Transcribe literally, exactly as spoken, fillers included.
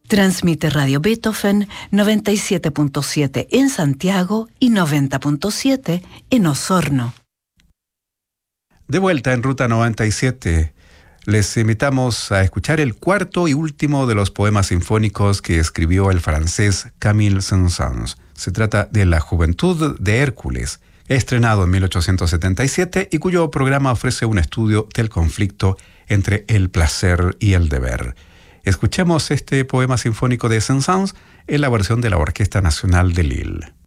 Transmite Radio Beethoven noventa y siete punto siete en Santiago y noventa punto siete en Osorno. De vuelta en Ruta noventa y siete, les invitamos a escuchar el cuarto y último de los poemas sinfónicos que escribió el francés Camille Saint-Saëns. Se trata de La Juventud de Hércules, estrenado en mil ochocientos setenta y siete y cuyo programa ofrece un estudio del conflicto entre el placer y el deber. Escuchemos este poema sinfónico de Saint-Saëns en la versión de la Orquesta Nacional de Lille.